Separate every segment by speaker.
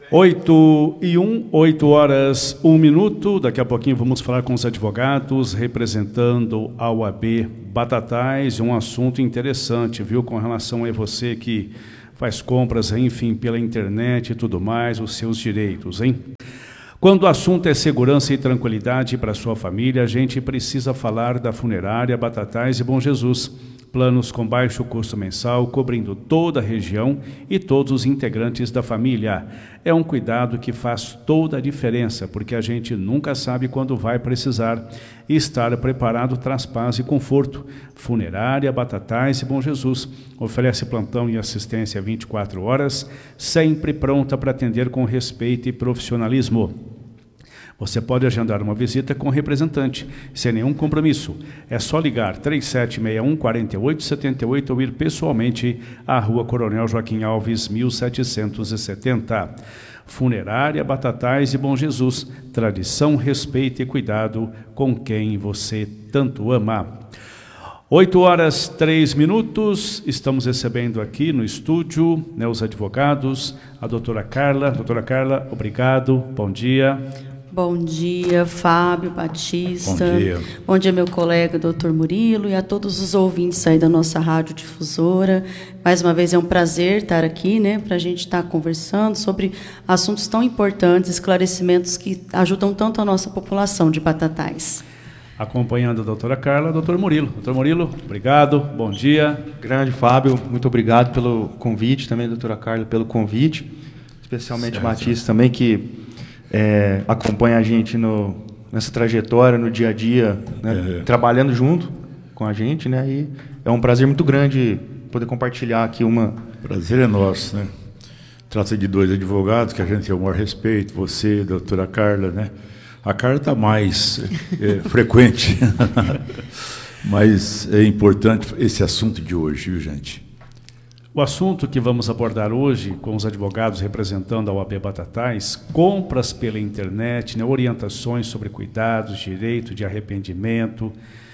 Speaker 1: 8 horas, 1 minuto. Daqui a pouquinho vamos falar com os advogados representando a OAB Batatais. Um assunto interessante, viu? Com relação a você que faz compras, enfim, pela internet e tudo mais, os seus direitos, hein? Quando o assunto é segurança e tranquilidade para a sua família, a gente precisa falar da Funerária Batatais e Bom Jesus. Planos com baixo custo mensal, cobrindo toda a região e todos os integrantes da família. É um cuidado que faz toda a diferença, porque a gente nunca sabe quando vai precisar. E estar preparado traz paz e conforto. Funerária Batatais e Bom Jesus oferece plantão e assistência 24 horas, sempre pronta para atender com respeito e profissionalismo. Você pode agendar uma visita com o representante, sem nenhum compromisso. É só ligar 3761-4878 ou ir pessoalmente à Rua Coronel Joaquim Alves, 1770. Funerária Batatais e Bom Jesus. Tradição, respeito e cuidado com quem você tanto ama. 8 horas, 3 minutos. Estamos recebendo aqui no estúdio, né, os advogados, a doutora Carla. Doutora Carla, obrigado. Bom dia.
Speaker 2: Bom dia, Fábio Batista.
Speaker 1: Bom dia.
Speaker 2: Bom dia, meu colega, doutor Murilo, e a todos os ouvintes aí da nossa rádio difusora. Mais uma vez é um prazer estar aqui, né, para a gente estar conversando sobre assuntos tão importantes, esclarecimentos que ajudam tanto a nossa população de Batatais.
Speaker 1: Acompanhando a doutora Carla, doutor Murilo. Doutor Murilo, obrigado, bom dia.
Speaker 3: Grande Fábio, muito obrigado pelo convite, também doutora Carla pelo convite, especialmente
Speaker 1: certo.
Speaker 3: Batista também, que acompanha a gente nessa trajetória, no dia a dia, né, trabalhando junto com a gente, né, e é um prazer muito grande poder compartilhar aqui uma...
Speaker 4: Prazer é nosso, né? Trata de dois advogados que a gente tem o maior respeito, você, doutora Carla, né? A Carla está mais frequente, mas é importante esse assunto de hoje, viu, gente?
Speaker 1: O assunto que vamos abordar hoje com os advogados representando a OAB Batatais, compras pela internet, né, orientações sobre cuidados, direito de arrependimento,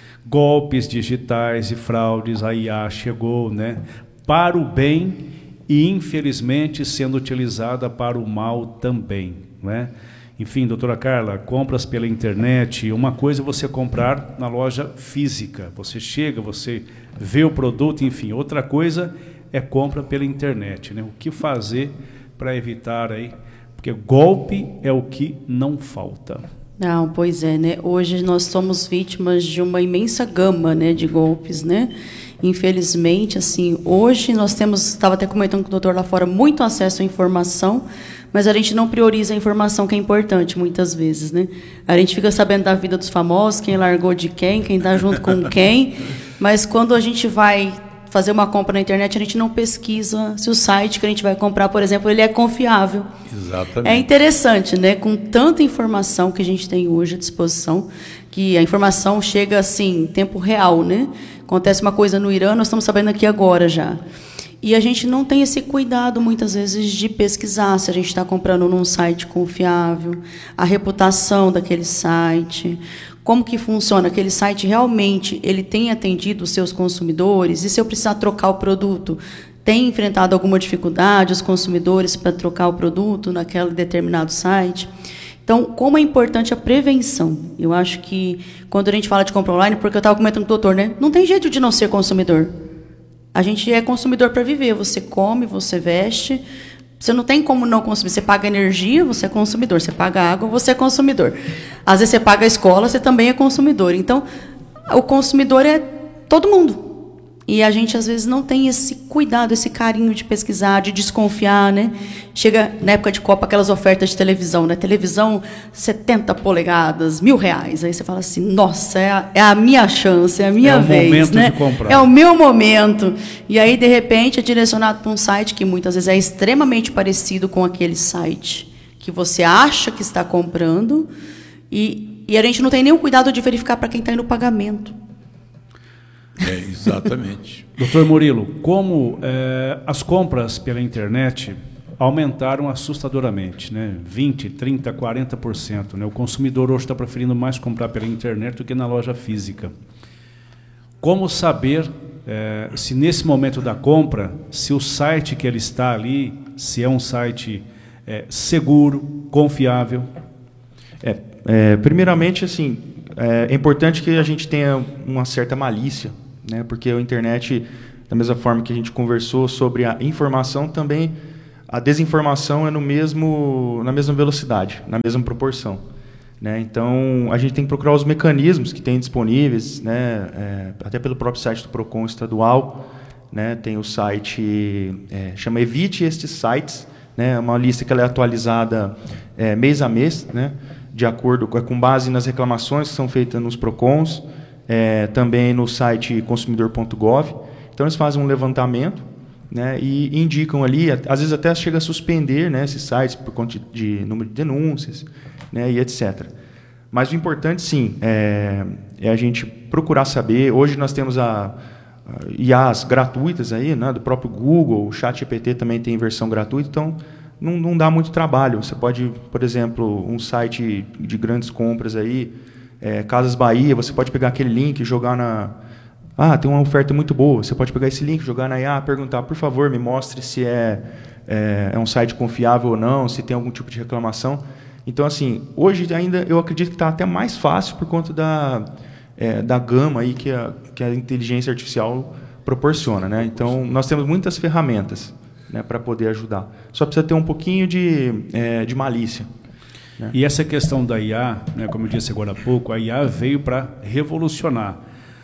Speaker 1: golpes digitais e fraudes. A IA chegou, né, para o bem e, infelizmente, sendo utilizada para o mal também, né? Enfim, doutora Carla, compras pela internet, uma coisa é você comprar na loja física, você chega, você vê o produto, enfim, outra coisa é compra pela internet, né? O que fazer para evitar aí? Porque golpe é o que não falta.
Speaker 2: Não, pois é, né? Hoje nós somos vítimas de uma imensa gama, né, de golpes, né? Infelizmente, assim, hoje nós temos, estava até comentando com o doutor lá fora, muito acesso à informação, mas a gente não prioriza a informação que é importante, muitas vezes, né? A gente fica sabendo da vida dos famosos, quem largou de quem está junto com quem, mas quando a gente vai fazer uma compra na internet, a gente não pesquisa se o site que a gente vai comprar, por exemplo, ele é confiável.
Speaker 4: Exatamente.
Speaker 2: É interessante, né? Com tanta informação que a gente tem hoje à disposição, que a informação chega assim, em tempo real, né? Acontece uma coisa no Irã, nós estamos sabendo aqui agora já. E a gente não tem esse cuidado, muitas vezes, de pesquisar se a gente está comprando num site confiável, a reputação daquele site, como que funciona, aquele site realmente ele tem atendido os seus consumidores, e se eu precisar trocar o produto, tem enfrentado alguma dificuldade os consumidores para trocar o produto naquele determinado site? Então, como é importante a prevenção? Eu acho que, quando a gente fala de compra online, porque eu estava comentando com o doutor, né? Não tem jeito de não ser consumidor. A gente é consumidor para viver. Você come, você veste. Você não tem como não consumir. Você paga energia, você é consumidor. Você paga água, você é consumidor. Às vezes você paga a escola, você também é consumidor. Então, o consumidor é todo mundo. E a gente, às vezes, não tem esse cuidado, esse carinho de pesquisar, de desconfiar, né? Chega, na época de Copa, aquelas ofertas de televisão, né? Televisão 70 polegadas, R$1.000. Aí você fala assim, nossa, é a minha chance, é a minha vez,
Speaker 1: momento,
Speaker 2: né?
Speaker 1: de comprar.
Speaker 2: É o meu momento. E aí, de repente, é direcionado para um site que, muitas vezes, é extremamente parecido com aquele site que você acha que está comprando, e a gente não tem nenhum cuidado de verificar para quem está indo no pagamento.
Speaker 4: Exatamente.
Speaker 1: Doutor Murilo, como as compras pela internet aumentaram assustadoramente, né? 20%, 30%, 40%. Né? O consumidor hoje está preferindo mais comprar pela internet do que na loja física. Como saber se nesse momento da compra, se o site que ele está ali, se é um site seguro, confiável?
Speaker 3: Primeiramente, assim, é importante que a gente tenha uma certa malícia, né? Porque a internet, da mesma forma que a gente conversou sobre a informação, também a desinformação é na mesma velocidade, na mesma proporção, né? Então, a gente tem que procurar os mecanismos que tem disponíveis, né? Até pelo próprio site do PROCON estadual, né? Tem o site, chama Evite Estes Sites, né? Uma lista que ela é atualizada mês a mês, né? De acordo com base nas reclamações que são feitas nos PROCONs, também no site consumidor.gov. Então, eles fazem um levantamento, né, e indicam ali, às vezes até chega a suspender, né, esses sites por conta de número de denúncias, né, e etc. Mas o importante, sim, é a gente procurar saber. Hoje nós temos a IAs gratuitas aí, né, do próprio Google, o ChatGPT também tem versão gratuita, então não dá muito trabalho. Você pode, por exemplo, um site de grandes compras aí, Casas Bahia, você pode pegar aquele link e jogar tem uma oferta muito boa. Você pode pegar esse link, jogar na IA, perguntar, por favor, me mostre se é um site confiável ou não, se tem algum tipo de reclamação. Então, assim, hoje ainda eu acredito que está até mais fácil por conta da gama aí que a inteligência artificial proporciona, né? Então, nós temos muitas ferramentas, né, para poder ajudar. Só precisa ter um pouquinho de malícia. Né?
Speaker 1: E essa questão da IA, né, como eu disse agora há pouco, a IA veio para revolucionar.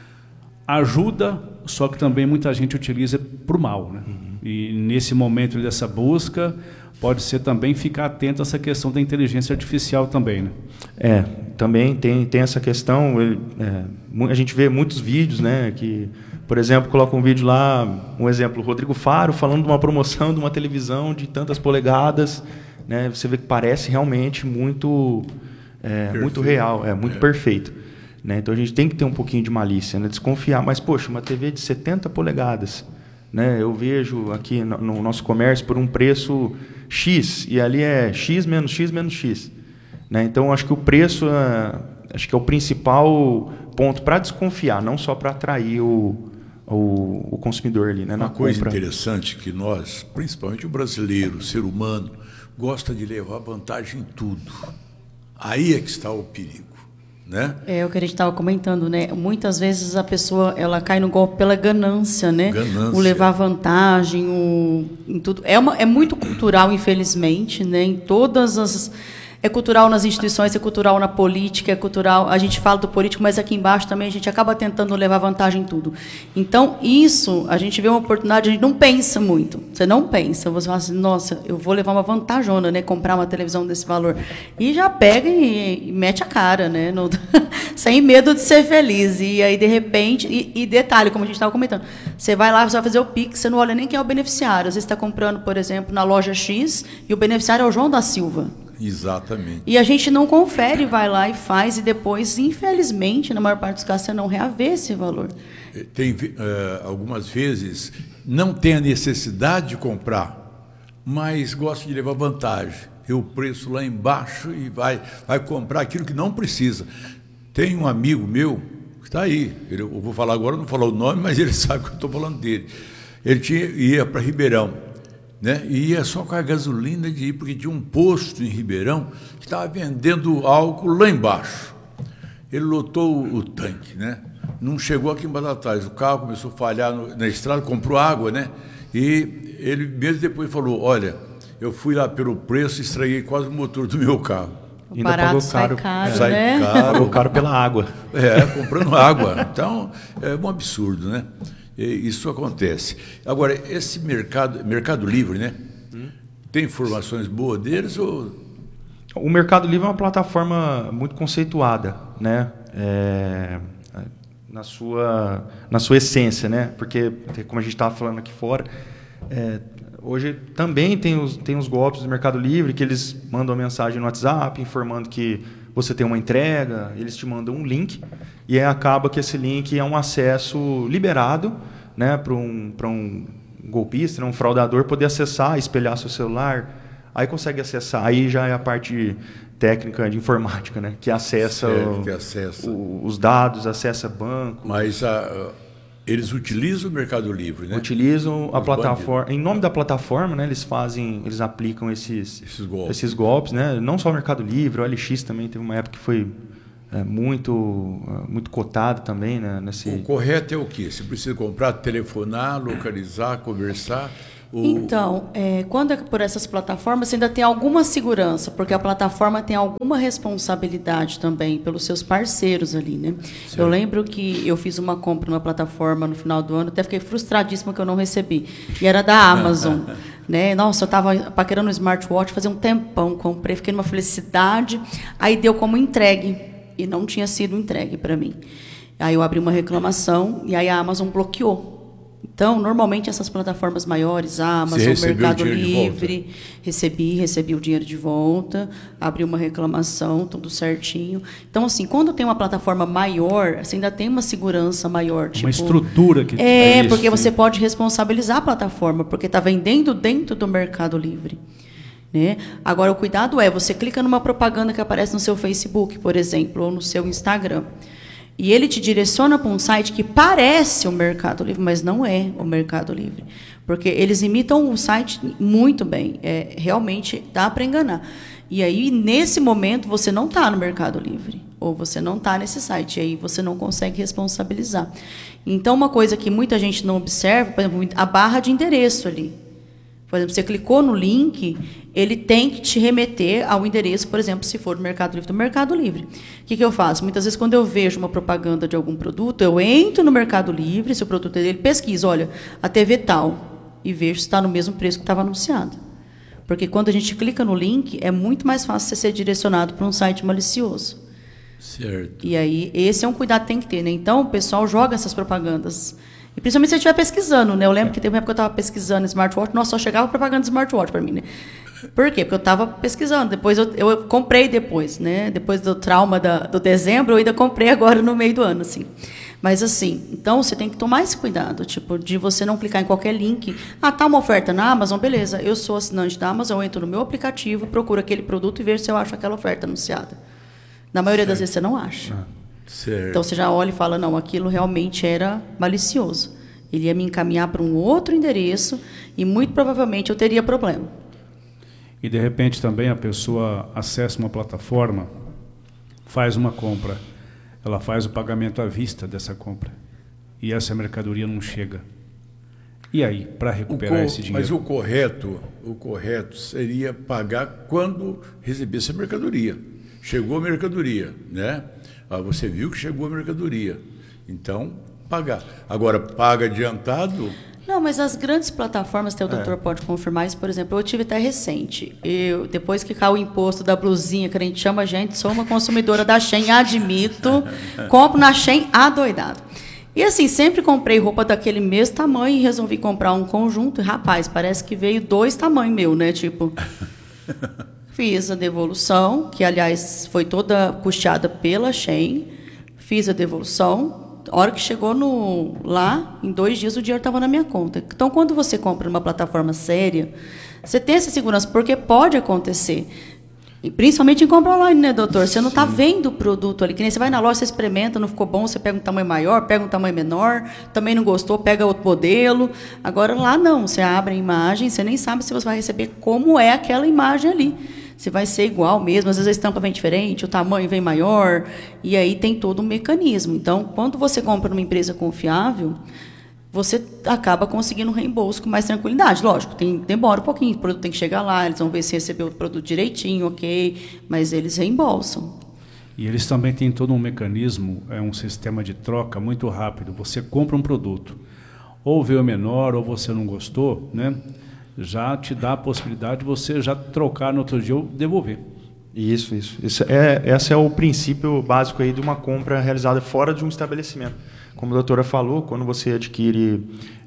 Speaker 1: Ajuda, só que também muita gente utiliza para o mal, né? E nesse momento dessa busca, pode ser também ficar atento a essa questão da inteligência artificial também, né?
Speaker 3: Também tem essa questão. A gente vê muitos vídeos, né, que, por exemplo, coloca um vídeo lá, um exemplo, Rodrigo Faro falando de uma promoção de uma televisão de tantas polegadas, né? Você vê que parece realmente muito real, muito perfeito. Né? Então a gente tem que ter um pouquinho de malícia, né? Desconfiar. Mas, poxa, uma TV de 70 polegadas, né? Eu vejo aqui no nosso comércio por um preço X, e ali é X menos X menos X. Né? Então, acho que o preço acho que é o principal ponto para desconfiar, não só para atrair o consumidor ali, né?
Speaker 4: Uma coisa interessante que nós, principalmente o brasileiro, o ser humano, gosta de levar vantagem em tudo. Aí é que está o perigo. Né?
Speaker 2: É o que a gente estava comentando, né? Muitas vezes a pessoa ela cai no golpe pela ganância, né? O levar vantagem, em tudo. É muito cultural, infelizmente, né? Em todas as É cultural nas instituições, é cultural na política, é cultural. A gente fala do político, mas aqui embaixo também a gente acaba tentando levar vantagem em tudo. Então, isso, a gente vê uma oportunidade, a gente não pensa muito. Você não pensa, você fala assim, nossa, eu vou levar uma vantajona, né? Comprar uma televisão desse valor. E já pega e mete a cara, né? No, sem medo de ser feliz. E aí, de repente, e detalhe, como a gente estava comentando, você vai lá, você vai fazer o Pix, você não olha nem quem é o beneficiário. Às vezes você está comprando, por exemplo, na loja X, e o beneficiário é o João da Silva.
Speaker 4: Exatamente.
Speaker 2: E a gente não confere, vai lá e faz, e depois, infelizmente, na maior parte dos casos, você não reavê esse valor.
Speaker 4: Tem algumas vezes, não tem a necessidade de comprar, mas gosta de levar vantagem. Tem o preço lá embaixo e vai comprar aquilo que não precisa. Tem um amigo meu que está aí, eu vou falar agora, não vou falar o nome, mas ele sabe que eu estou falando dele. Ele ia para Ribeirão, né? E ia só com a gasolina de ir, porque tinha um posto em Ribeirão que estava vendendo álcool lá embaixo. Ele lotou o tanque, né? Não chegou aqui em Batatais, o carro começou a falhar na estrada, comprou água, né? E ele mesmo depois falou, olha, eu fui lá pelo preço e estraguei quase o motor do meu carro.
Speaker 2: O barato sai caro, né?
Speaker 3: Pagou caro pela água.
Speaker 4: Comprando água. Então, é um absurdo, né? Isso acontece. Agora, esse Mercado Livre, né? Tem informações boas deles ou...
Speaker 3: O Mercado Livre é uma plataforma muito conceituada, né? Na sua essência, né? Porque, como a gente estava falando aqui fora, hoje também tem os golpes do Mercado Livre, que eles mandam uma mensagem no WhatsApp informando que você tem uma entrega, eles te mandam um link, e aí acaba que esse link é um acesso liberado, né, para um golpista, um fraudador, poder acessar, espelhar seu celular, aí consegue acessar, aí já é a parte técnica de informática, né, que acessa os dados, acessa banco.
Speaker 4: Mas Eles utilizam o Mercado Livre, né?
Speaker 3: Utilizam a
Speaker 4: Os
Speaker 3: plataforma, em nome da plataforma, né? Eles aplicam esses golpes, né? Não só o Mercado Livre, o OLX também teve uma época que foi muito cotado também, né?
Speaker 4: O correto é o quê? Você precisa comprar, telefonar, localizar, conversar?
Speaker 2: Então, quando é por essas plataformas, você ainda tem alguma segurança, porque a plataforma tem alguma responsabilidade também pelos seus parceiros ali, né? Certo. Eu lembro que eu fiz uma compra numa plataforma no final do ano, até fiquei frustradíssima que eu não recebi. E era da Amazon. Né? Nossa, eu estava paquerando um smartwatch, fazia um tempão, comprei, fiquei numa felicidade, aí deu como entregue, e não tinha sido entregue para mim. Aí eu abri uma reclamação, e aí a Amazon bloqueou. Então, normalmente, essas plataformas maiores, a Amazon, Mercado Livre, recebi o dinheiro de volta, abri uma reclamação, tudo certinho. Então, assim, quando tem uma plataforma maior, você ainda tem uma segurança maior.
Speaker 1: Uma estrutura que...
Speaker 2: porque você pode responsabilizar a plataforma, porque está vendendo dentro do Mercado Livre. Né? Agora, o cuidado você clica numa propaganda que aparece no seu Facebook, por exemplo, ou no seu Instagram. E ele te direciona para um site que parece o Mercado Livre, mas não é o Mercado Livre. Porque eles imitam o site muito bem. Realmente dá para enganar. E aí, nesse momento, você não está no Mercado Livre. Ou você não está nesse site. E aí você não consegue responsabilizar. Então, uma coisa que muita gente não observa, por exemplo, a barra de endereço ali. Por exemplo, você clicou no link, ele tem que te remeter ao endereço, por exemplo, se for do Mercado Livre. O que eu faço? Muitas vezes, quando eu vejo uma propaganda de algum produto, eu entro no Mercado Livre, se o produto é dele, pesquiso, olha, a TV tal, e vejo se está no mesmo preço que estava anunciado. Porque quando a gente clica no link, é muito mais fácil você ser direcionado para um site malicioso.
Speaker 4: Certo.
Speaker 2: E aí, esse é um cuidado que tem que ter, né? Então, o pessoal joga essas propagandas. E principalmente se você estiver pesquisando, né? Eu lembro que teve uma época que eu estava pesquisando smartwatch, nossa, só chegava propaganda de smartwatch para mim, né? Por quê? Porque eu estava pesquisando. Depois eu comprei depois, né? Depois do trauma do dezembro, eu ainda comprei agora no meio do ano, assim. Mas assim, então você tem que tomar esse cuidado, tipo, de você não clicar em qualquer link. Ah, tá uma oferta na Amazon, beleza. Eu sou assinante da Amazon, eu entro no meu aplicativo, procuro aquele produto e vejo se eu acho aquela oferta anunciada. Na maioria das vezes você não acha.
Speaker 4: Certo.
Speaker 2: Então você já olha e fala, não, aquilo realmente era malicioso. Ele ia me encaminhar para um outro endereço e muito provavelmente eu teria problema.
Speaker 1: E de repente também a pessoa acessa uma plataforma, faz uma compra, ela faz o pagamento à vista dessa compra e essa mercadoria não chega. E aí, para recuperar esse dinheiro?
Speaker 4: Mas o correto seria pagar quando recebesse a mercadoria. Chegou a mercadoria, né? Você viu que chegou a mercadoria, então pagar. Agora, paga adiantado...
Speaker 2: Não, mas as grandes plataformas, até o doutor pode confirmar isso, por exemplo, eu tive até recente. Depois que caiu o imposto da blusinha, que a gente chama sou uma consumidora da Shein, admito, compro na Shein adoidado. E assim, sempre comprei roupa daquele mesmo tamanho e resolvi comprar um conjunto, e rapaz, parece que veio 2 tamanhos meu, né, tipo... Fiz a devolução, que, aliás, foi toda custeada pela Shein. Fiz a devolução. A hora que chegou lá, em 2 dias, o dinheiro estava na minha conta. Então, quando você compra numa plataforma séria, você tem essa segurança, porque pode acontecer. E principalmente em compra online, né, doutor? Você não está vendo o produto ali. Que nem você vai na loja, você experimenta, não ficou bom, você pega um tamanho maior, pega um tamanho menor, também não gostou, pega outro modelo. Agora, lá não. Você abre a imagem, você nem sabe se você vai receber como é aquela imagem ali. Se vai ser igual mesmo, às vezes a estampa vem diferente, o tamanho vem maior, e aí tem todo um mecanismo. Então, quando você compra numa empresa confiável, você acaba conseguindo um reembolso com mais tranquilidade. Lógico, demora um pouquinho, o produto tem que chegar lá, eles vão ver se recebeu o produto direitinho, ok, mas eles reembolsam.
Speaker 1: E eles também têm todo um mecanismo, um sistema de troca muito rápido. Você compra um produto, ou veio menor, ou você não gostou, né? Já te dá a possibilidade de você já trocar no outro dia ou devolver.
Speaker 3: Isso. Esse é o princípio básico aí de uma compra realizada fora de um estabelecimento. Como a doutora falou, quando você adquire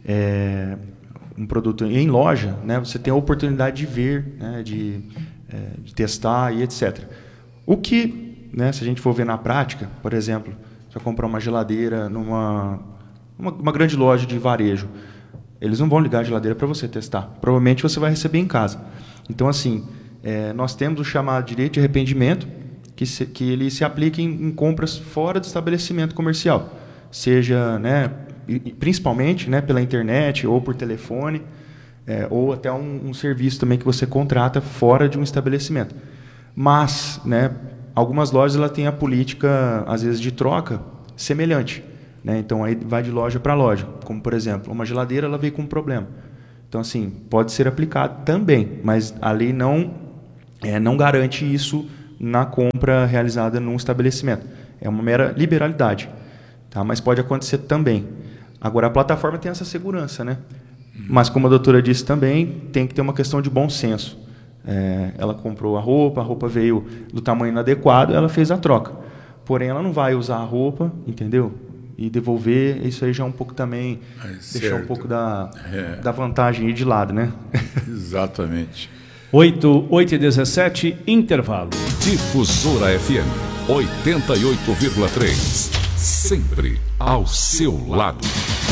Speaker 3: um produto em loja, né, você tem a oportunidade de ver, né, de testar e etc. O que, né, se a gente for ver na prática, por exemplo, você vai comprar uma geladeira numa grande loja de varejo, eles não vão ligar a geladeira para você testar. Provavelmente você vai receber em casa. Então, assim, nós temos o chamado direito de arrependimento, que ele se aplica em compras fora do estabelecimento comercial. Seja, né, E principalmente, né, pela internet ou por telefone, ou até um serviço também que você contrata fora de um estabelecimento. Mas, né, algumas lojas ela têm a política, às vezes, de troca semelhante, né? Então, aí vai de loja para loja. Como, por exemplo, uma geladeira ela veio com um problema. Então, assim, pode ser aplicado também, mas a lei não garante isso na compra realizada num estabelecimento. É uma mera liberalidade, tá? Mas pode acontecer também. Agora, a plataforma tem essa segurança, né? Mas, como a doutora disse também, tem que ter uma questão de bom senso. Ela comprou a roupa veio do tamanho inadequado, ela fez a troca. Porém, ela não vai usar a roupa, entendeu? E devolver, isso aí já é um pouco também, deixar um pouco da vantagem aí de lado, né?
Speaker 4: Exatamente.
Speaker 1: 8h17, intervalo.
Speaker 5: Difusora FM 88,3. Sempre ao seu lado.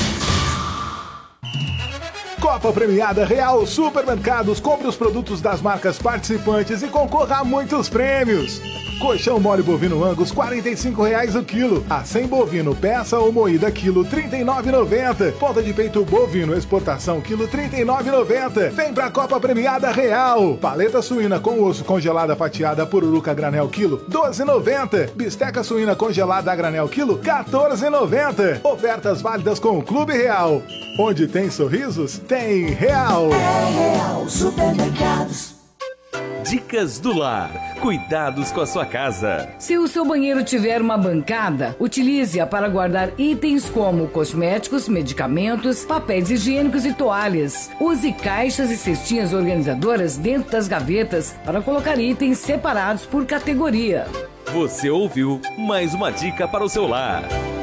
Speaker 6: Copa Premiada Real Supermercados. Compre os produtos das marcas participantes e concorra a muitos prêmios. Colchão mole bovino Angus, R$ 45,00 o quilo. Acém bovino, peça ou moída, quilo, R$ 39,90. Ponta de peito bovino, exportação, quilo, R$ 39,90. Vem pra Copa Premiada Real. Paleta suína com osso congelada fatiada pururuca granel, quilo, R$ 12,90. Bisteca suína congelada a granel, quilo, R$ 14,90. Ofertas válidas com o Clube Real. Onde tem sorrisos, tem Real.
Speaker 7: É Real Supermercados.
Speaker 8: Dicas do lar. Cuidados com a sua casa.
Speaker 9: Se o seu banheiro tiver uma bancada, utilize-a para guardar itens como cosméticos, medicamentos, papéis higiênicos e toalhas. Use caixas e cestinhas organizadoras dentro das gavetas para colocar itens separados por categoria.
Speaker 8: Você ouviu mais uma dica para o seu lar.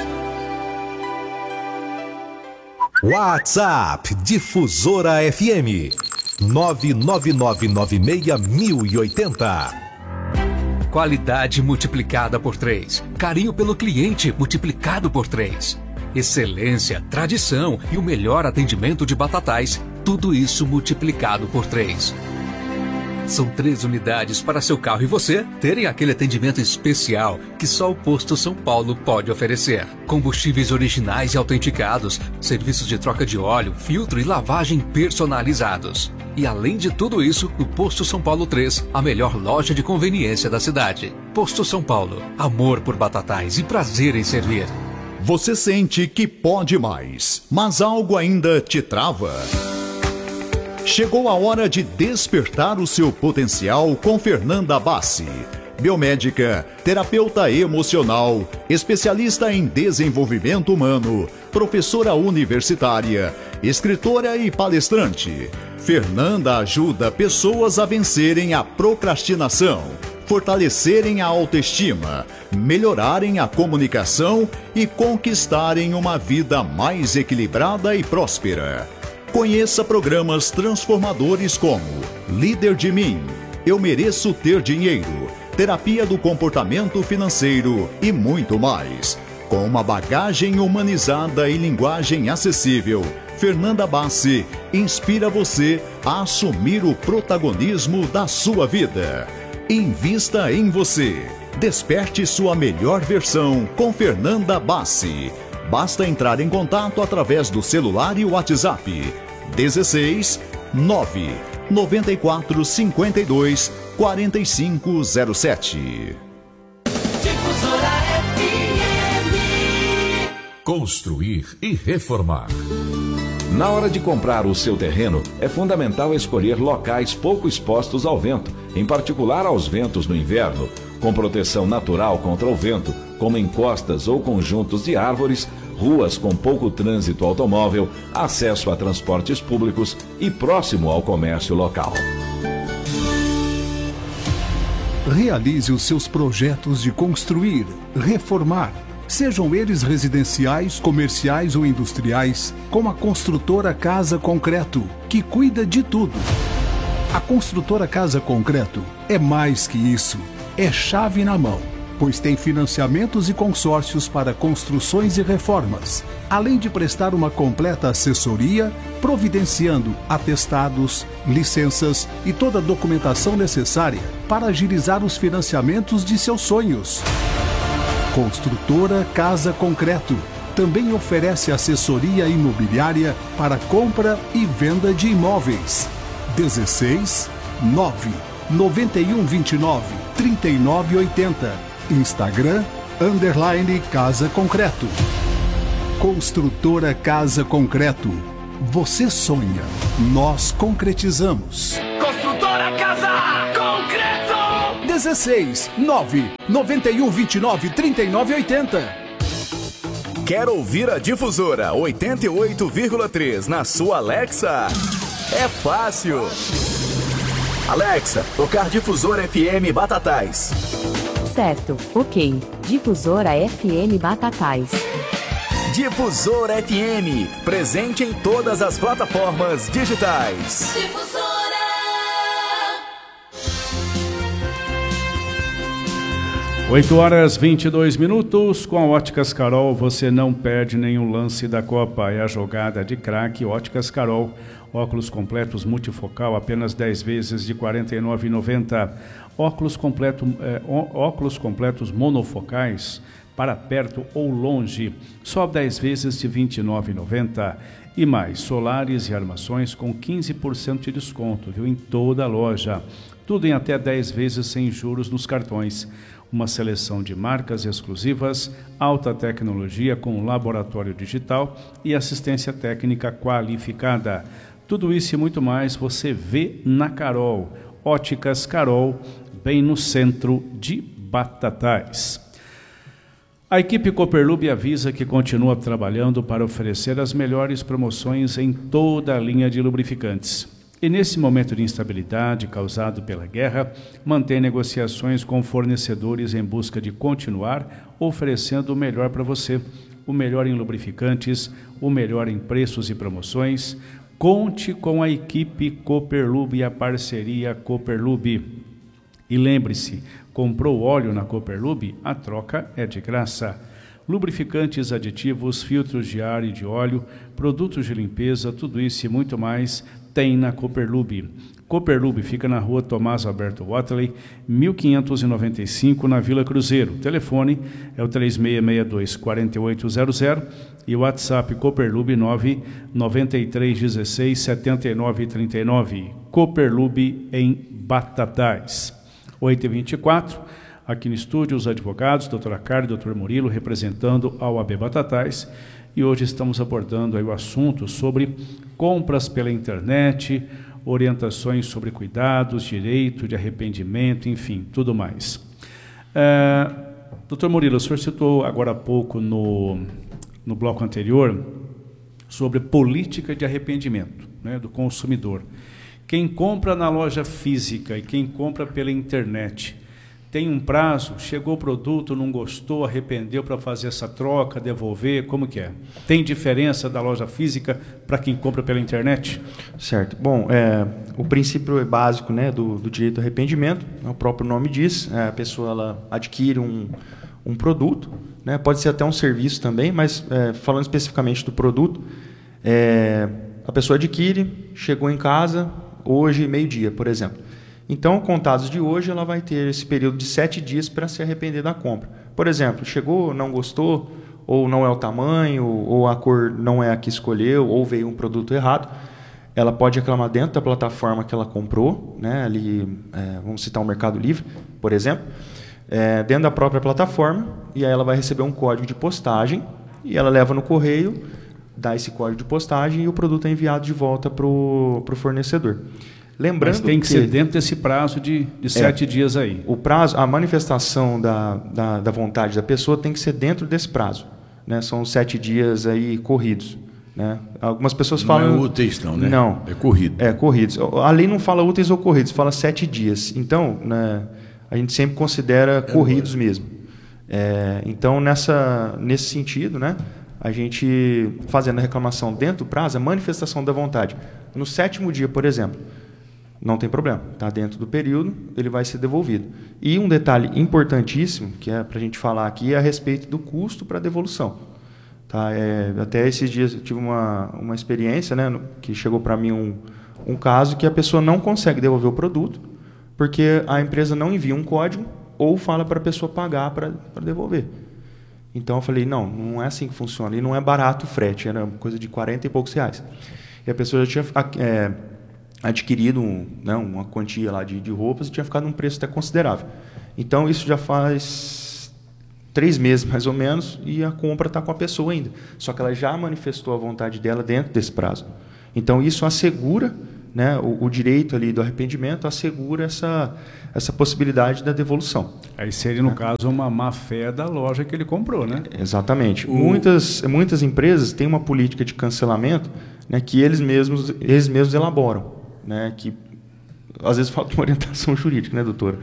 Speaker 10: WhatsApp Difusora FM 999961080.
Speaker 11: Qualidade multiplicada por 3. Carinho pelo cliente multiplicado por 3. Excelência, tradição e o melhor atendimento de Batatais. Tudo isso multiplicado por 3. São 3 unidades para seu carro e você terem aquele atendimento especial que só o Posto São Paulo pode oferecer. Combustíveis originais e autenticados, serviços de troca de óleo, filtro e lavagem personalizados. E além de tudo isso, no Posto São Paulo 3, a melhor loja de conveniência da cidade. Posto São Paulo, amor por Batatais e prazer em servir.
Speaker 12: Você sente que pode mais, mas algo ainda te trava? Chegou a hora de despertar o seu potencial com Fernanda Bassi. Biomédica, terapeuta emocional, especialista em desenvolvimento humano, professora universitária, escritora e palestrante. Fernanda ajuda pessoas a vencerem a procrastinação, fortalecerem a autoestima, melhorarem a comunicação e conquistarem uma vida mais equilibrada e próspera. Conheça programas transformadores como Líder de Mim, Eu Mereço Ter Dinheiro, Terapia do Comportamento Financeiro e muito mais. Com uma bagagem humanizada e linguagem acessível, Fernanda Bassi inspira você a assumir o protagonismo da sua vida. Invista em você. Desperte sua melhor versão com Fernanda Bassi. Basta entrar em contato através do celular e WhatsApp 16 9 94 52 4507.
Speaker 5: Construir e reformar. Na hora de comprar o seu terreno, é fundamental escolher locais pouco expostos ao vento, em particular aos ventos no inverno, com proteção natural contra o vento, como encostas ou conjuntos de árvores, ruas com pouco trânsito automóvel, acesso a transportes públicos e próximo ao comércio local.
Speaker 13: Realize os seus projetos de construir, reformar, sejam eles residenciais, comerciais ou industriais, com a construtora Casa Concreto, que cuida de tudo. A construtora Casa Concreto é mais que isso, é chave na mão, pois tem financiamentos e consórcios para construções e reformas, além de prestar uma completa assessoria, providenciando atestados, licenças e toda a documentação necessária para agilizar os financiamentos de seus sonhos. Construtora Casa Concreto, Também oferece assessoria imobiliária para compra e venda de imóveis. 16 9 9129 3980. Instagram _Casa Concreto. Construtora Casa Concreto. Você sonha, nós concretizamos.
Speaker 14: Construtora Casa Concreto.
Speaker 13: 16 9 9129 3980.
Speaker 15: Quer ouvir a Difusora 88,3 na sua Alexa? É fácil. Alexa, tocar Difusora FM Batatais.
Speaker 16: Certo, ok. Difusora FM Batatais.
Speaker 15: Difusora FM, presente em todas as plataformas digitais.
Speaker 14: Difusora.
Speaker 1: 8h22. Com a Óticas Carol, você não perde nenhum lance da Copa. É a jogada de craque. Óticas Carol. Óculos completos multifocal, apenas 10 vezes de R$ 49,90. Óculos completos monofocais, para perto ou longe, só 10 vezes de R$ 29,90. E mais, solares e armações com 15% de desconto, viu? Em toda a loja. Tudo em até 10 vezes sem juros nos cartões. Uma seleção de marcas exclusivas, alta tecnologia com laboratório digital e assistência técnica qualificada. Tudo isso e muito mais você vê na Carol. Óticas Carol, bem no centro de Batatais. A equipe Cooperlube avisa que continua trabalhando para oferecer as melhores promoções em toda a linha de lubrificantes. E nesse momento de instabilidade causado pela guerra, mantém negociações com fornecedores em busca de continuar oferecendo o melhor para você. O melhor em lubrificantes, o melhor em preços e promoções. Conte com a equipe Cooperlube e a parceria Cooperlube. E lembre-se, comprou óleo na Cooperlube? A troca é de graça. Lubrificantes, aditivos, filtros de ar e de óleo, produtos de limpeza, tudo isso e muito mais tem na Cooperlube. Cooperlube fica na rua Tomás Alberto Watley, 1595, na Vila Cruzeiro. O telefone é o 3662-4800 e o WhatsApp Cooperlube 993167939. Cooperlube em Batatais. 8h24, aqui no estúdio, os advogados, doutora Carla e doutor Murilo, representando a OAB Batatais. E hoje estamos abordando aí o assunto sobre compras pela internet, orientações sobre cuidados, direito de arrependimento, enfim, tudo mais. Doutor Murilo, o senhor citou agora há pouco no bloco anterior sobre política de arrependimento, né, do consumidor. Quem compra na loja física e quem compra pela internet tem um prazo, chegou o produto, não gostou, arrependeu para fazer essa troca, devolver, como que é? Tem diferença da loja física para quem compra pela internet?
Speaker 3: Certo. Bom, o princípio básico, né, do direito ao arrependimento, o próprio nome diz, a pessoa ela adquire um produto, né, pode ser até um serviço também, mas falando especificamente do produto, a pessoa adquire, chegou em casa, hoje, meio-dia, por exemplo. Então, contados de hoje, ela vai ter esse período de 7 dias para se arrepender da compra. Por exemplo, chegou, não gostou, ou não é o tamanho, ou a cor não é a que escolheu, ou veio um produto errado, ela pode reclamar dentro da plataforma que ela comprou, né? Ali, vamos citar o Mercado Livre, por exemplo, dentro da própria plataforma, e aí ela vai receber um código de postagem, e ela leva no correio, dá esse código de postagem, e o produto é enviado de volta para o fornecedor. Lembrando
Speaker 1: Mas tem que ser dentro desse prazo de 7 dias aí.
Speaker 3: O prazo, a manifestação da vontade da pessoa tem que ser dentro desse prazo, né? São 7 dias aí corridos, né? Algumas pessoas falam...
Speaker 4: Não é úteis não, né?
Speaker 3: Não.
Speaker 4: É corrido.
Speaker 3: É, corridos. A lei não fala úteis ou corridos, fala 7 dias. Então, né, a gente sempre considera corridos mesmo. Então, nesse sentido, né, a gente fazendo a reclamação dentro do prazo, a manifestação da vontade. No 7º dia, por exemplo, não tem problema, está dentro do período, ele vai ser devolvido. E um detalhe importantíssimo, que é para a gente falar aqui, é a respeito do custo para devolução. Tá? Até esses dias eu tive uma experiência, né, que chegou para mim um caso que a pessoa não consegue devolver o produto, porque a empresa não envia um código ou fala para a pessoa pagar para devolver. Então eu falei, não é assim que funciona. E não é barato o frete, era coisa de 40 e poucos reais. E a pessoa já tinha adquirido uma quantia lá de roupas e tinha ficado num preço até considerável. Então isso já faz 3 meses mais ou menos e a compra está com a pessoa ainda. Só que ela já manifestou a vontade dela dentro desse prazo. Então isso assegura, né, o direito ali do arrependimento, assegura essa possibilidade da devolução.
Speaker 1: Aí seria, no caso, uma má-fé da loja que ele comprou, né?
Speaker 3: Exatamente. Muitas empresas têm uma política de cancelamento, né, que eles mesmos elaboram, né, que às vezes falta uma orientação jurídica, né, doutora?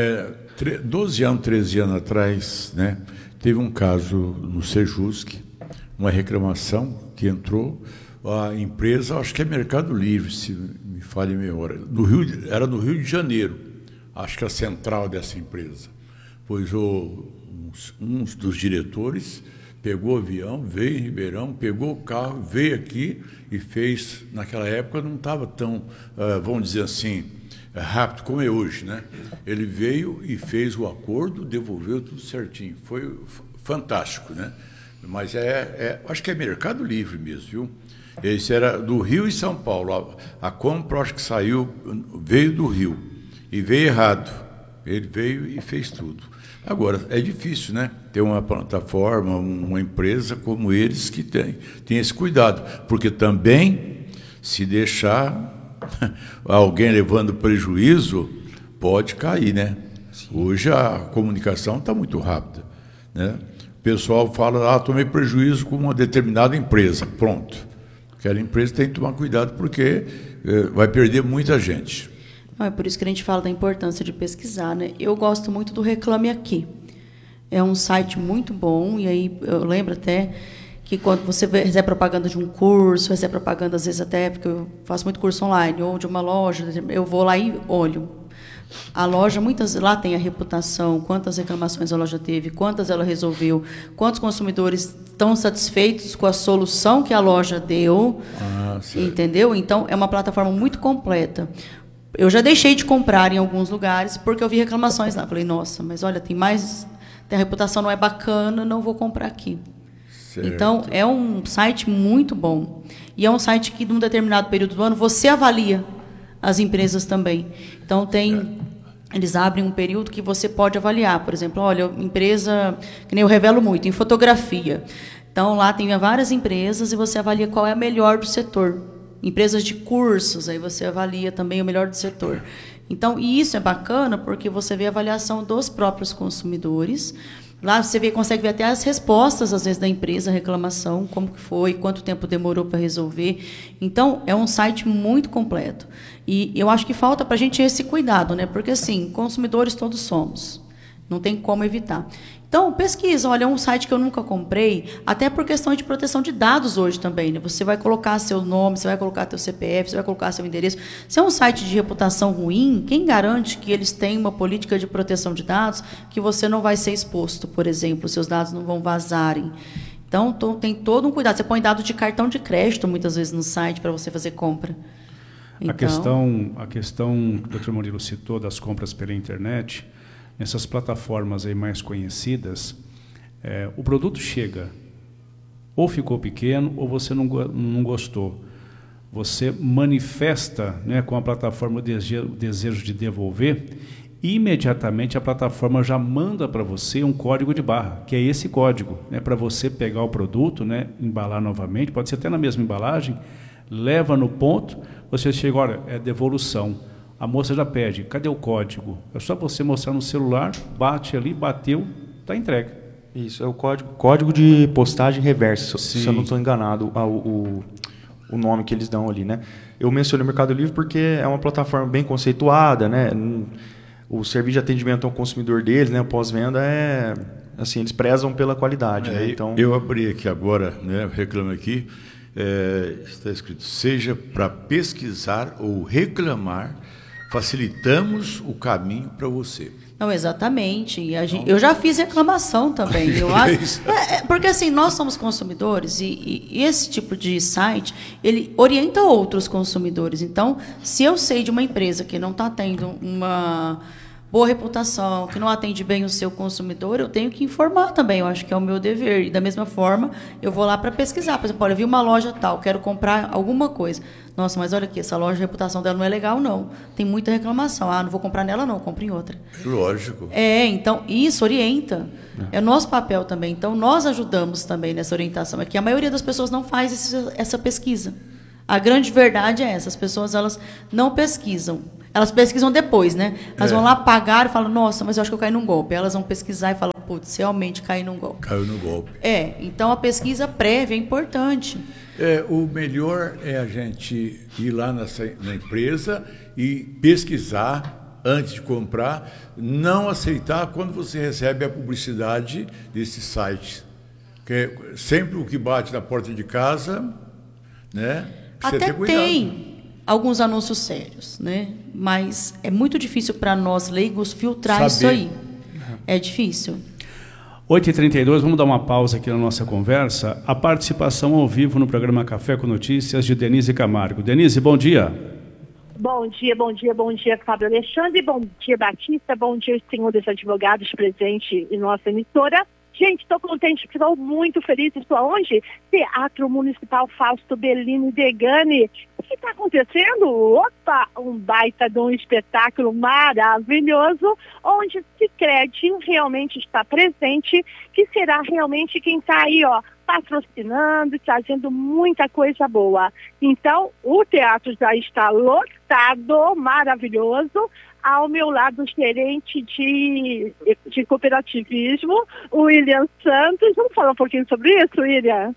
Speaker 4: 12 anos, 13 anos atrás, né, teve um caso no Sejusc, uma reclamação que entrou, a empresa, acho que é Mercado Livre, se me falha a memória, era no Rio de Janeiro, acho que a central dessa empresa. Pois um dos diretores pegou o avião, veio em Ribeirão, pegou o carro, veio aqui e fez, naquela época não estava tão, vamos dizer assim, rápido como é hoje, né? Ele veio e fez o acordo, devolveu tudo certinho. Foi fantástico, né? Mas acho que é Mercado Livre mesmo, viu? Esse era do Rio e São Paulo. A compra, acho que veio do Rio e veio errado. Ele veio e fez tudo. Agora, é difícil, né? Ter uma plataforma, uma empresa como eles que tem esse cuidado. Porque também, se deixar alguém levando prejuízo, pode cair, né? Sim. Hoje a comunicação está muito rápida, né? O pessoal fala, tomei prejuízo com uma determinada empresa. Pronto. Aquela empresa tem que tomar cuidado porque vai perder muita gente.
Speaker 2: É por isso que a gente fala da importância de pesquisar, né? Eu gosto muito do Reclame Aqui. É um site muito bom, e aí eu lembro até que quando você recebe propaganda de um curso, recebe propaganda às vezes até, porque eu faço muito curso online, ou de uma loja, eu vou lá e olho. A loja, lá tem a reputação, quantas reclamações a loja teve, quantas ela resolveu, quantos consumidores estão satisfeitos com a solução que a loja deu, entendeu? Então, é uma plataforma muito completa. Eu já deixei de comprar em alguns lugares porque eu vi reclamações lá. Falei, nossa, mas olha, a reputação não é bacana, não vou comprar aqui. Certo. Então, é um site muito bom. E é um site que, num determinado período do ano, você avalia as empresas também. Então, eles abrem um período que você pode avaliar. Por exemplo, olha, empresa, que nem eu revelo muito, em fotografia. Então, lá tem várias empresas e você avalia qual é a melhor do setor. Empresas de cursos, aí você avalia também o melhor do setor. Então, e isso é bacana porque você vê a avaliação dos próprios consumidores. Lá você consegue ver até as respostas, às vezes, da empresa, a reclamação, como que foi, quanto tempo demorou para resolver. Então, é um site muito completo. E eu acho que falta para a gente esse cuidado, né? Porque, assim, consumidores todos somos. Não tem como evitar. Então, pesquisa. Olha, é um site que eu nunca comprei, até por questão de proteção de dados hoje também, né? Você vai colocar seu nome, você vai colocar seu CPF, você vai colocar seu endereço. Se é um site de reputação ruim, quem garante que eles têm uma política de proteção de dados que você não vai ser exposto, por exemplo, seus dados não vão vazarem? Então, tem todo um cuidado. Você põe dados de cartão de crédito, muitas vezes, no site para você fazer compra. Então,
Speaker 1: a questão que o Dr. Murilo citou das compras pela internet, nessas plataformas aí mais conhecidas, o produto chega, ou ficou pequeno, ou você não gostou. Você manifesta, né, com a plataforma o desejo de devolver, e imediatamente a plataforma já manda para você um código de barra, que é esse código, né, para você pegar o produto, né, embalar novamente, pode ser até na mesma embalagem, leva no ponto, você chega, olha, é devolução. A moça já pede, cadê o código? É só você mostrar no celular, bate ali, bateu, está entregue.
Speaker 3: Isso, é o código de postagem reversa, se eu não estou enganado, o nome que eles dão ali, né? Eu mencionei o Mercado Livre porque é uma plataforma bem conceituada, né? O serviço de atendimento ao consumidor deles, né? O pós-venda assim, eles prezam pela qualidade. Né? Então,
Speaker 4: eu abri aqui agora, né? Reclame Aqui, está escrito, seja para pesquisar ou reclamar, facilitamos o caminho para você.
Speaker 2: Não, exatamente. Eu já fiz reclamação também. Eu acho, porque assim, nós somos consumidores e esse tipo de site, ele orienta outros consumidores. Então, se eu sei de uma empresa que não está tendo boa reputação, que não atende bem o seu consumidor, eu tenho que informar também, eu acho que é o meu dever. E da mesma forma, eu vou lá para pesquisar. Por exemplo, olha, eu vi uma loja tal, quero comprar alguma coisa. Nossa, mas olha aqui, essa loja, a reputação dela não é legal, não. Tem muita reclamação. Ah, não vou comprar nela, não, compre em outra.
Speaker 4: Lógico.
Speaker 2: Então, isso orienta. É nosso papel também. Então, nós ajudamos também nessa orientação. É que a maioria das pessoas não faz essa pesquisa. A grande verdade é essa, as pessoas elas não pesquisam. Elas pesquisam depois, né? Elas vão lá pagar e falam, nossa, mas eu acho que eu caí num golpe. Elas vão pesquisar e falam, putz, realmente caí num golpe.
Speaker 4: Caiu no golpe.
Speaker 2: Então a pesquisa prévia é importante.
Speaker 4: O melhor é a gente ir lá na empresa e pesquisar antes de comprar, não aceitar quando você recebe a publicidade desses sites. Que é sempre o que bate na porta de casa, né?
Speaker 2: Até tem alguns anúncios sérios, né? Mas é muito difícil para nós leigos filtrar isso aí. É difícil.
Speaker 1: 8h32, vamos dar uma pausa aqui na nossa conversa. A participação ao vivo no programa Café com Notícias de Denise Camargo. Denise, bom dia.
Speaker 17: Bom dia, Fábio Alexandre, bom dia, Batista, bom dia, senhores advogados presentes em nossa emissora. Gente, estou contente, estou muito feliz. Estou aonde? Teatro Municipal Fausto Bellini Degani. O que está acontecendo? Opa, um baita de um espetáculo maravilhoso, onde o Sicredi realmente está presente, que será realmente quem está aí, patrocinando, trazendo muita coisa boa. Então, o teatro já está lotado, maravilhoso. Ao meu lado, o gerente de cooperativismo, o William Santos. Vamos falar um pouquinho sobre isso, William?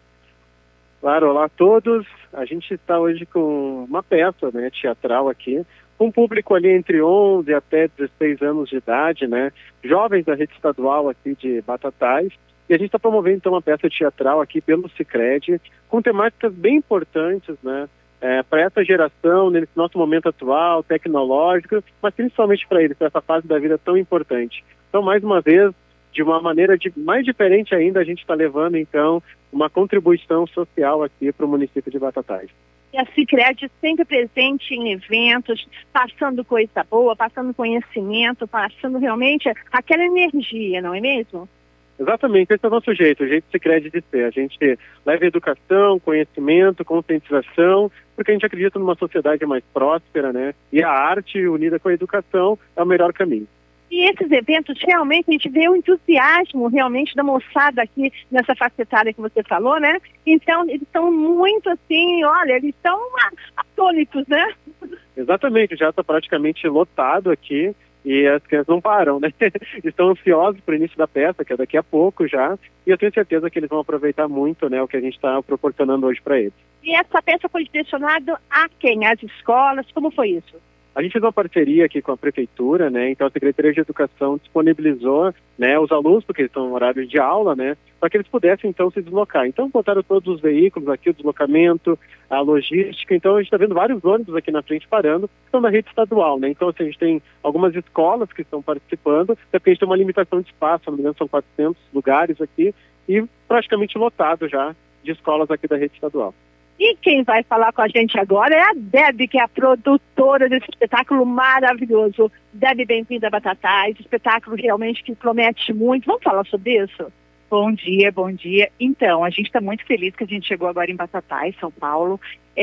Speaker 18: Claro, olá a todos. A gente está hoje com uma peça, né, teatral aqui, com um público ali entre 11 até 16 anos de idade, né, jovens da rede estadual aqui de Batatais. E a gente está promovendo então uma peça teatral aqui pelo Sicredi, com temáticas bem importantes, né, para essa geração, nesse nosso momento atual, tecnológico, mas principalmente para eles, para essa fase da vida tão importante. Então, mais uma vez, de uma maneira mais diferente ainda, a gente está levando, então, uma contribuição social aqui para o município de Batatais.
Speaker 17: E a Sicredi sempre presente em eventos, passando coisa boa, passando conhecimento, passando realmente aquela energia, não é mesmo?
Speaker 18: Exatamente, esse é o nosso jeito, o jeito Sicredi de ser. A gente leva educação, conhecimento, conscientização, porque a gente acredita numa sociedade mais próspera, né? E a arte unida com a educação é o melhor caminho.
Speaker 17: E esses eventos, realmente, a gente vê o entusiasmo, realmente, da moçada aqui nessa faixa etária que você falou, né? Então, eles estão muito assim, olha, eles estão atônitos, né?
Speaker 18: Exatamente, já está praticamente lotado aqui. E as crianças não param, né? Estão ansiosos para o início da peça, que é daqui a pouco já, e eu tenho certeza que eles vão aproveitar muito, né, o que a gente está proporcionando hoje para eles.
Speaker 17: E essa peça foi direcionada a quem? Às escolas? Como foi isso?
Speaker 18: A gente fez uma parceria aqui com a Prefeitura, né? Então a Secretaria de Educação disponibilizou, né, os alunos, porque eles estão no horário de aula, né, para que eles pudessem então se deslocar. Então botaram todos os veículos aqui, o deslocamento, a logística. Então a gente está vendo vários ônibus aqui na frente parando, que são da rede estadual, né? Então assim, a gente tem algumas escolas que estão participando, até porque a gente tem uma limitação de espaço, não me engano, são 400 lugares aqui, e praticamente lotado já de escolas aqui da rede estadual.
Speaker 17: E quem vai falar com a gente agora é a Deb, que é a produtora desse espetáculo maravilhoso. Deb, bem-vinda a Batatais, espetáculo realmente que promete muito. Vamos falar sobre isso?
Speaker 19: Bom dia. Então, a gente está muito feliz que a gente chegou agora em Batatais, São Paulo.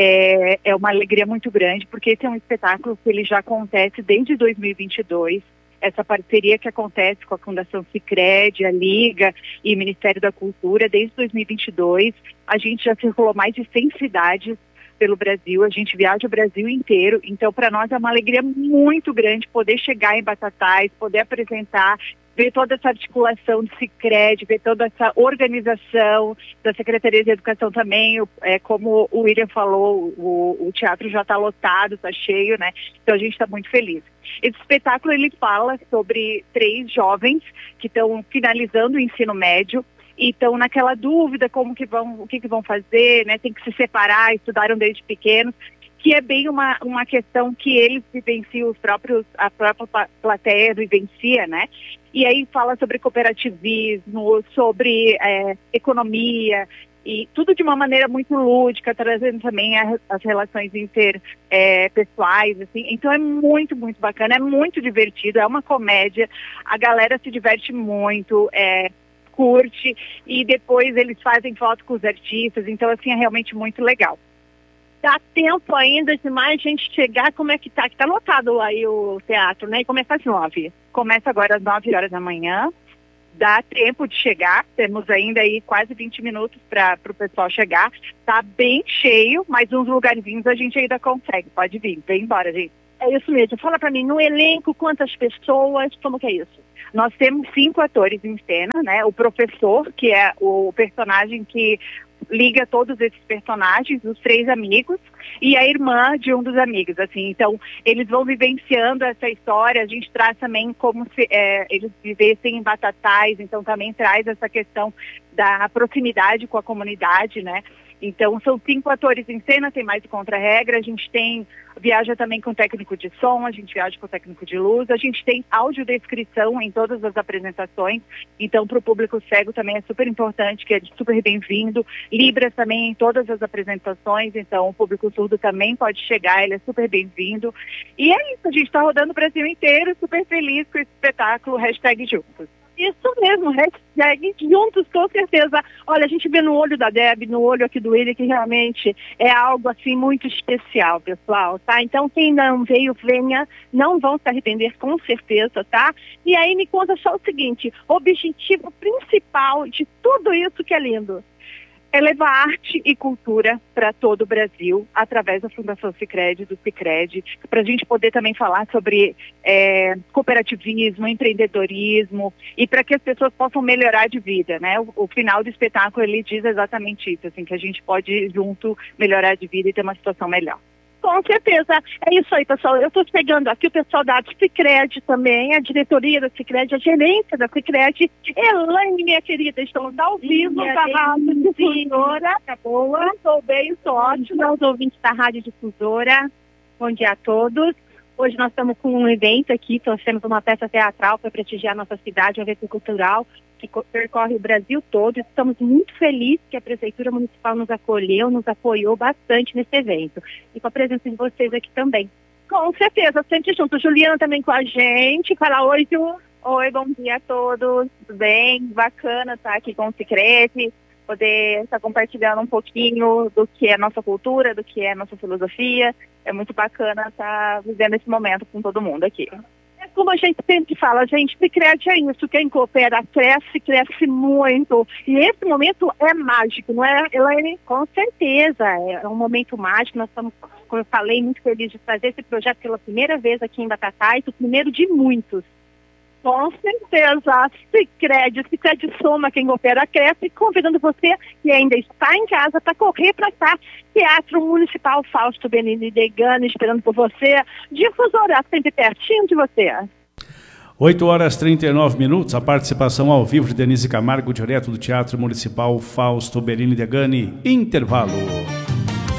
Speaker 19: É uma alegria muito grande, porque esse é um espetáculo que ele já acontece desde 2022. Essa parceria que acontece com a Fundação Sicredi, a Liga e o Ministério da Cultura desde 2022. A gente já circulou mais de 100 cidades pelo Brasil, a gente viaja o Brasil inteiro, então para nós é uma alegria muito grande poder chegar em Batatais, poder apresentar, ver toda essa articulação do Sicredi, ver toda essa organização da Secretaria de Educação também, como o William falou, o teatro já está lotado, está cheio, né? Então a gente está muito feliz. Esse espetáculo ele fala sobre 3 jovens que estão finalizando o ensino médio e estão naquela dúvida o que vão fazer, né? Tem que se separar, estudaram desde pequenos, que é bem uma questão que eles vivenciam, a própria plateia vivencia, né? E aí fala sobre cooperativismo, sobre economia, e tudo de uma maneira muito lúdica, trazendo também as relações interpessoais, assim. Então é muito, muito bacana, é muito divertido, é uma comédia, a galera se diverte muito, curte, e depois eles fazem foto com os artistas, então assim, é realmente muito legal.
Speaker 17: Dá tempo ainda de mais gente chegar? Como é que tá? Que tá lotado aí o teatro, né? E começa às 9.
Speaker 19: Começa agora às 9 horas da manhã. Dá tempo de chegar. Temos ainda aí quase 20 minutos para o pessoal chegar. Tá bem cheio, mas uns lugarzinhos a gente ainda consegue. Pode vir, vem embora, gente.
Speaker 17: É isso mesmo. Fala para mim, no elenco, quantas pessoas? Como que é isso?
Speaker 19: Nós temos 5 atores em cena, né? O professor, que é o personagem que liga todos esses personagens, os 3 amigos, e a irmã de um dos amigos, assim. Então, eles vão vivenciando essa história, a gente traz também como se eles vivessem em Batatais, então também traz essa questão da proximidade com a comunidade, né? Então, são 5 atores em cena, tem mais o contra-regra, a gente viaja também com técnico de som, a gente viaja com técnico de luz, a gente tem audiodescrição em todas as apresentações, então para o público cego também é super importante, que é super bem-vindo, Libras também em todas as apresentações, então o público surdo também pode chegar, ele é super bem-vindo, e é isso, a gente está rodando o Brasil inteiro, super feliz com esse espetáculo, #Juntos.
Speaker 17: Isso mesmo, hashtag juntos, com certeza. Olha, a gente vê no olho da Deb, no olho aqui do Willi, que realmente é algo assim muito especial, pessoal, tá? Então quem não veio, venha, não vão se arrepender com certeza, tá? E aí me conta só o seguinte, o objetivo principal de tudo isso que é lindo é levar arte e cultura para todo o Brasil, através da Fundação Sicredi, do Sicredi, para a gente poder também falar sobre cooperativismo, empreendedorismo, e para que as pessoas possam melhorar de vida, né? O final do espetáculo, ele diz exatamente isso, assim, que a gente pode, junto, melhorar de vida e ter uma situação melhor. Com certeza. É isso aí, pessoal. Eu estou pegando aqui o pessoal da Sicredi também, a diretoria da Sicredi, a gerência da Sicredi. Elaine, minha querida, estamos ao vivo da Rádio Difusora. Tá boa? Estou bem, estou ótima. Os ouvintes da Rádio Difusora. Bom dia a todos. Hoje nós estamos com um evento aqui, trouxemos uma peça teatral para prestigiar a nossa cidade, um evento cultural que percorre o Brasil todo. Estamos muito felizes que a Prefeitura Municipal nos acolheu, nos apoiou bastante nesse evento. E com a presença de vocês aqui também. Com certeza, sempre junto. Juliana também com a gente. Fala oi, Ju.
Speaker 19: Oi, bom dia a todos. Tudo bem? Bacana estar aqui com o Sicredi, poder estar compartilhando um pouquinho do que é nossa cultura, do que é nossa filosofia. É muito bacana estar vivendo esse momento com todo mundo aqui.
Speaker 17: É como a gente sempre fala, gente, Sicredi é isso, quem coopera cresce muito. E esse momento é mágico, não é, Elaine?
Speaker 19: Com certeza, é um momento mágico. Nós estamos, como eu falei, muito felizes de fazer esse projeto pela primeira vez aqui em Batatais, o primeiro de muitos.
Speaker 17: Com certeza, Sicredi soma, quem opera cresce, convidando você que ainda está em casa para correr para cá. Teatro Municipal Fausto Benini Degani, esperando por você. Difusora, sempre pertinho de você.
Speaker 1: 8h39, a participação ao vivo de Denise Camargo, direto do Teatro Municipal Fausto Benini Degani. Intervalo.